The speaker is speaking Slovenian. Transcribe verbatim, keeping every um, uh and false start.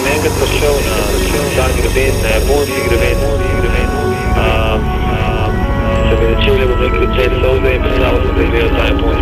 sem enkrat prišel na ta greben, na japonski greben, um, se mi začeli, bom rekel, cel solze in predstavljal sem, da je ta japonski